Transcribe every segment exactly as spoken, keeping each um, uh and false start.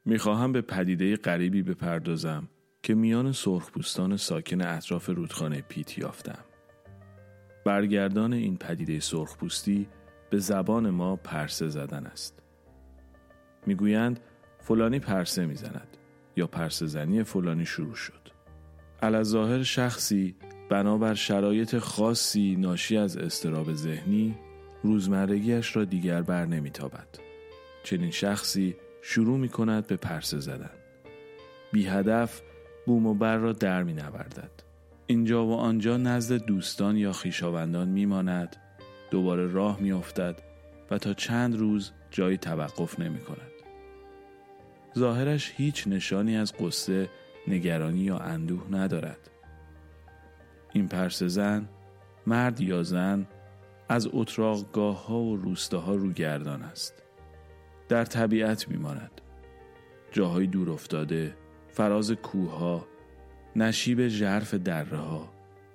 میخواهم به پدیده غریبی بپردازم که میان سرخپوستان ساکن اطراف رودخانه پیت یافتم. برگردان این پدیده سرخپوستی به زبان ما پرسه زدن است. میگویند فلانی پرسه میزند یا پرسه زنی فلانی شروع شد. علاظاهر شخصی بنابر شرایط خاصی ناشی از اضطراب ذهنی روزمرگیش را دیگر بر نمیتابد. چنین شخصی شروع می کند به پرسه زدن. بی هدف بوم و بر را در می نوردد. اینجا و آنجا نزد دوستان یا خویشاوندان می ماند، دوباره راه می افتد و تا چند روز جایی توقف نمی کند. ظاهرش هیچ نشانی از غصه، نگرانی یا اندوه ندارد. این پرسه زن، مرد یا زن، از اتراقگاه ها و روستاها روگردان است. در طبیعت میماند. جاهای دور افتاده، فراز کوه ها، نشیب ژرف دره ها.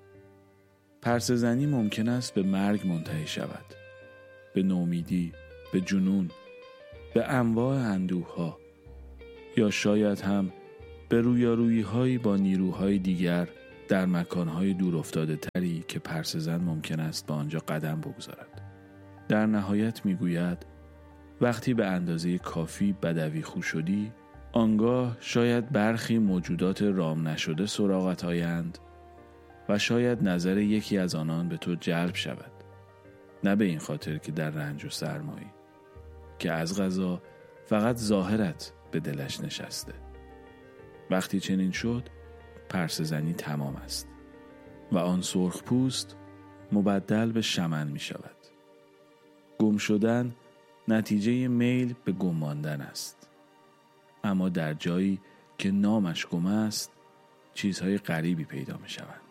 پرسه زنی ممکن است به مرگ منتهی شود، به نومیدی، به جنون، به انواع اندوه ها، یا شاید هم به رویارویی هایی با نیروهای دیگر در مکانهای دور افتاده تری که پرسه زن ممکن است به آنجا قدم بگذارد. در نهایت میگوید وقتی به اندازه کافی بدوی خو شدی، آنگاه شاید برخی موجودات رام نشده سراغت آیند و شاید نظر یکی از آنان به تو جلب شود. نه به این خاطر که در رنج و سرمایی، که از قضا فقط ظاهرت به دلش نشسته. وقتی چنین شد، پرسه زنی تمام است و آن سرخ پوست مبدل به شمن می شود. گم شدن نتیجه میل به گم ماندن است، اما در جایی که نامش گم است چیزهای غریبی پیدا می شوند.